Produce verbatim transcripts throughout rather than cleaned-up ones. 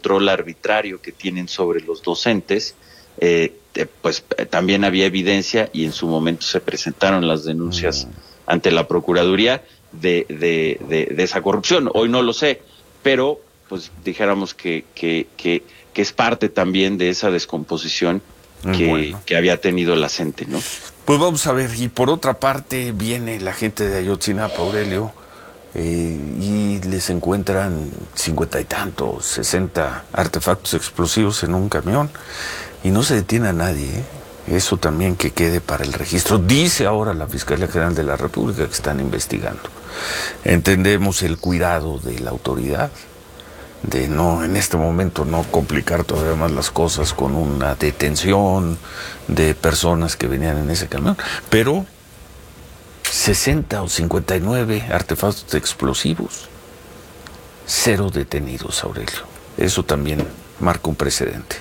control arbitrario que tienen sobre los docentes, eh, eh, pues eh, también había evidencia y en su momento se presentaron las denuncias mm. ante la Procuraduría de, de, de, de esa corrupción. Hoy no lo sé, pero pues dijéramos que, que, que, que es parte también de esa descomposición que, bueno. que había tenido la CENTE, ¿no? Pues vamos a ver, y por otra parte viene la gente de Ayotzinapa, Aurelio, eh, y les encuentran cincuenta y tantos, sesenta artefactos explosivos en un camión, y no se detiene a nadie, ¿eh? Eso también que quede para el registro. Dice ahora la Fiscalía General de la República que están investigando. Entendemos el cuidado de la autoridad, de no, en este momento, no complicar todavía más las cosas con una detención de personas que venían en ese camión, pero sesenta o cincuenta y nueve artefactos explosivos, cero detenidos, Aurelio. Eso también marca un precedente.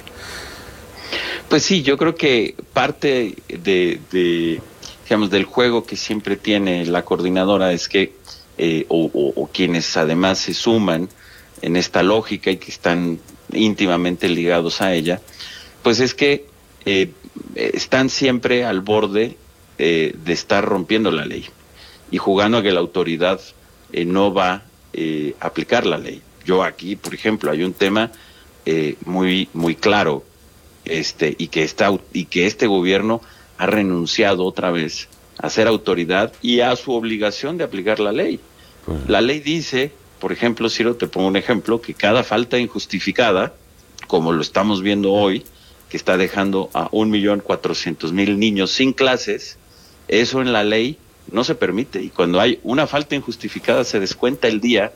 Pues sí, yo creo que parte de, de digamos, del juego que siempre tiene la coordinadora es que, eh, o, o, o quienes además se suman en esta lógica y que están íntimamente ligados a ella, pues es que eh, están siempre al borde eh, de estar rompiendo la ley y jugando a que la autoridad eh, no va eh, a aplicar la ley. Yo aquí, por ejemplo, hay un tema eh, muy muy claro, este y que está y que este gobierno ha renunciado otra vez a ser autoridad y a su obligación de aplicar la ley. Uh-huh. La ley dice, por ejemplo, Ciro, te pongo un ejemplo, que cada falta injustificada, como lo estamos viendo hoy, que está dejando a un millón cuatrocientos mil niños sin clases, eso en la ley no se permite. Y cuando hay una falta injustificada se descuenta el día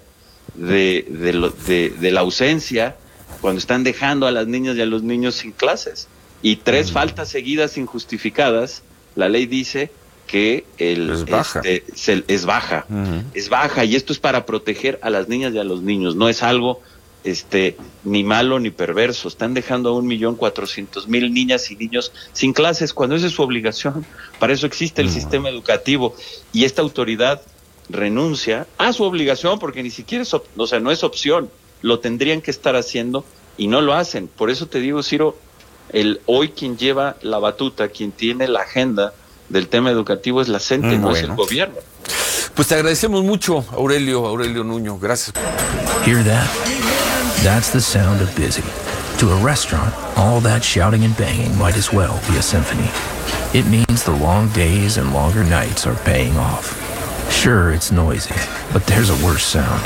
de, de, lo, de, de la ausencia, cuando están dejando a las niñas y a los niños sin clases. Y tres uh-huh. faltas seguidas injustificadas, la ley dice que el, es baja. Este, se, es baja, uh-huh. es baja, y esto es para proteger a las niñas y a los niños, no es algo este ni malo ni perverso. Están dejando a un millón cuatrocientos mil niñas y niños sin clases, cuando esa es su obligación. Para eso existe el uh-huh. sistema educativo, y esta autoridad renuncia a su obligación porque ni siquiera es, o sea, no es opción, lo tendrían que estar haciendo y no lo hacen. Por eso te digo, Ciro, el hoy quien lleva la batuta, quien tiene la agenda del tema educativo es la CENTE, mm, no bueno. es el gobierno. Pues te agradecemos mucho, Aurelio, Aurelio Nuño, gracias. Hear that? That's the sound of busy. To a restaurant, all that shouting and banging might as well be a symphony. It means the long days and longer nights are paying off. Sure, it's noisy, but there's a worse sound.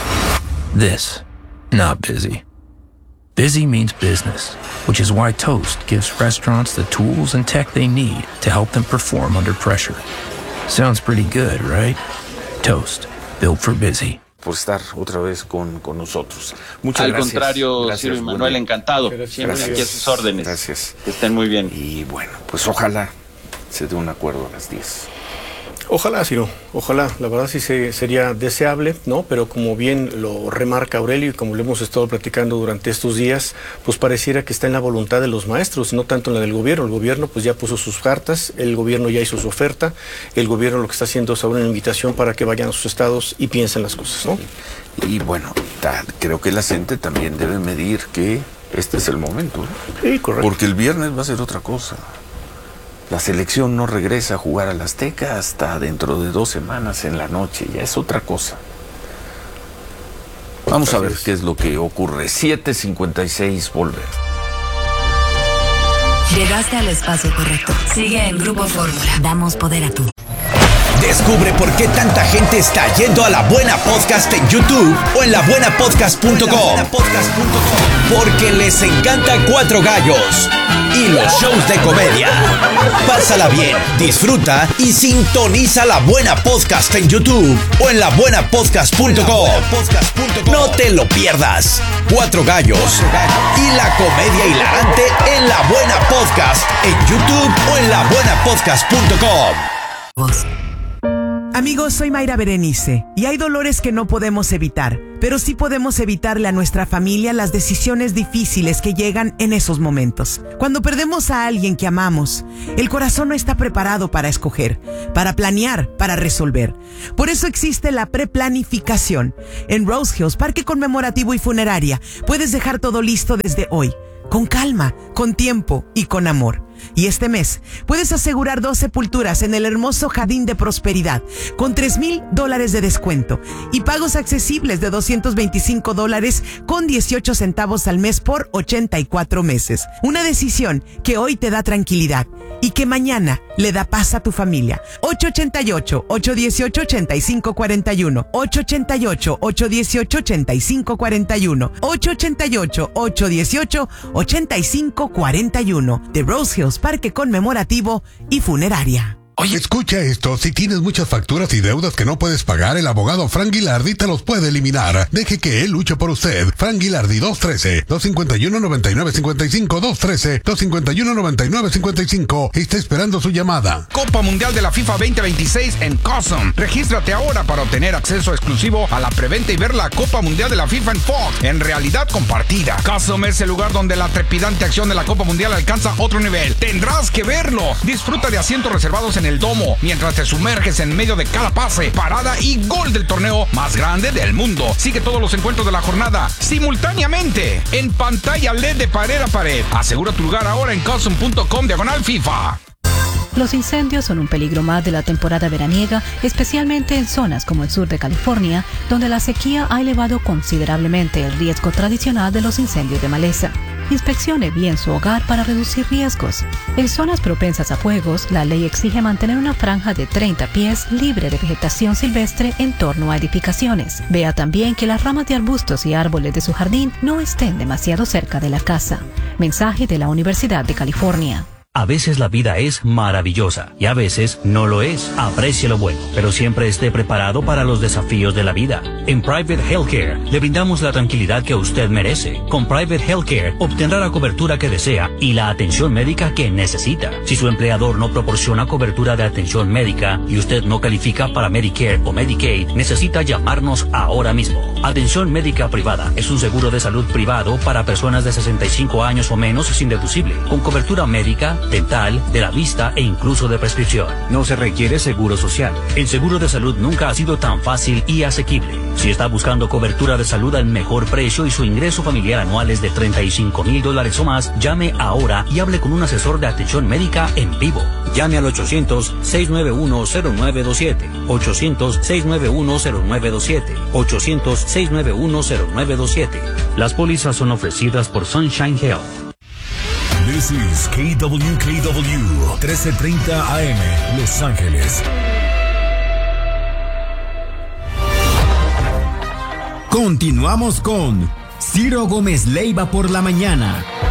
This. Not busy. Busy means business, which is why Toast gives restaurants the tools and tech they need to help them perform under pressure. Sounds pretty good, right? Toast, built for busy. Por estar otra vez con, con nosotros. Muchas Al gracias. Al contrario, gracias, Ciro y Manuel, encantado. Gracias. Siempre aquí a sus órdenes. Gracias. Que estén muy bien. Y bueno, pues ojalá se dé un acuerdo a las diez. Ojalá, Ciro, ojalá, la verdad sí se, sería deseable, ¿no? Pero como bien lo remarca Aurelio y como lo hemos estado platicando durante estos días, pues pareciera que está en la voluntad de los maestros, no tanto en la del gobierno. El gobierno pues ya puso sus cartas, el gobierno ya hizo su oferta, el gobierno lo que está haciendo es ahora una invitación para que vayan a sus estados y piensen las cosas, ¿no? Y bueno, tal, creo que la CENTE también debe medir que este es el momento, ¿no? Sí, correcto. Porque el viernes va a ser otra cosa. La selección no regresa a jugar al Azteca hasta dentro de dos semanas en la noche, ya es otra cosa. Vamos Así a ver es. qué es lo que ocurre. siete cincuenta y seis, volver. Llegaste al espacio correcto. Sigue en Grupo Fórmula. Damos poder a tu. Descubre por qué tanta gente está yendo a La Buena Podcast en YouTube o en la buena podcast punto com. Porque les encanta Cuatro Gallos y los shows de comedia. Pásala bien, disfruta y sintoniza La Buena Podcast en YouTube o en la buena podcast punto com. No te lo pierdas. Cuatro Gallos y la comedia hilarante en La Buena Podcast en YouTube o en la buena podcast punto com. Amigos, soy Mayra Berenice y hay dolores que no podemos evitar, pero sí podemos evitarle a nuestra familia las decisiones difíciles que llegan en esos momentos. Cuando perdemos a alguien que amamos, el corazón no está preparado para escoger, para planear, para resolver. Por eso existe la preplanificación. En Rose Hills, Parque Conmemorativo y Funeraria, puedes dejar todo listo desde hoy, con calma, con tiempo y con amor. Y este mes puedes asegurar dos sepulturas en el hermoso Jardín de Prosperidad con tres mil dólares de descuento y pagos accesibles de doscientos veinticinco dólares con dieciocho centavos al mes por ochenta y cuatro meses. Una decisión que hoy te da tranquilidad y que mañana le da paz a tu familia. ocho ocho ocho, ocho uno ocho, ocho cinco cuatro uno, ocho ocho ocho, ocho uno ocho, ocho cinco cuatro uno, ocho ocho ocho, ocho uno ocho, ocho cinco cuatro uno. The Rose Hills Parque Conmemorativo y Funeraria. Oye, escucha esto, si tienes muchas facturas y deudas que no puedes pagar, el abogado Frank Guilardi te los puede eliminar. Deje que él luche por usted. Frank Guilardi, dos uno tres, dos cinco uno, nueve nueve cinco cinco, dos uno tres, dos cinco uno, nueve nueve cinco cinco. Está esperando su llamada. Copa Mundial de la FIFA veinte veintiséis en Custom. Regístrate ahora para obtener acceso exclusivo a la preventa y ver la Copa Mundial de la FIFA en Fox, en realidad compartida. Custom es el lugar donde la trepidante acción de la Copa Mundial alcanza otro nivel. Tendrás que verlo. Disfruta de asientos reservados en el domo mientras te sumerges en medio de cada pase, parada y gol del torneo más grande del mundo. Sigue todos los encuentros de la jornada simultáneamente en pantalla L E D de pared a pared. Asegura tu lugar ahora en custom punto com diagonal FIFA. Los incendios son un peligro más de la temporada veraniega, especialmente en zonas como el sur de California, donde la sequía ha elevado considerablemente el riesgo tradicional de los incendios de maleza. Inspeccione bien su hogar para reducir riesgos. En zonas propensas a fuegos, la ley exige mantener una franja de treinta pies libre de vegetación silvestre en torno a edificaciones. Vea también que las ramas de arbustos y árboles de su jardín no estén demasiado cerca de la casa. Mensaje de la Universidad de California. A veces la vida es maravillosa y a veces no lo es. Aprecie lo bueno, pero siempre esté preparado para los desafíos de la vida. En Private Healthcare le brindamos la tranquilidad que usted merece. Con Private Healthcare obtendrá la cobertura que desea y la atención médica que necesita. Si su empleador no proporciona cobertura de atención médica y usted no califica para Medicare o Medicaid, necesita llamarnos ahora mismo. Atención médica privada es un seguro de salud privado para personas de sesenta y cinco años o menos sin deducible, con cobertura médica, dental, de la vista e incluso de prescripción. No se requiere seguro social. El seguro de salud nunca ha sido tan fácil y asequible. Si está buscando cobertura de salud al mejor precio y su ingreso familiar anual es de treinta y cinco mil dólares o más, llame ahora y hable con un asesor de atención médica en vivo. Llame al ochocientos, seis nueve uno, cero nueve dos siete, ochocientos, seis nueve uno, cero nueve dos siete, ochocientos, seis nueve uno, cero nueve dos siete. Las pólizas son ofrecidas por Sunshine Health. This is K W K W, trece treinta A M, Los Ángeles. Continuamos con Ciro Gómez Leiva por la mañana.